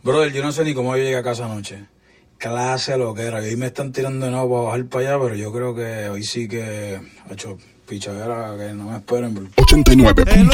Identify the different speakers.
Speaker 1: Brother, yo no sé ni cómo yo llegué a casa anoche. Clase lo que era. Hoy me están tirando de nuevo para bajar para allá, pero yo creo que hoy sí que ha hecho pichadera que no me esperen.
Speaker 2: 89.1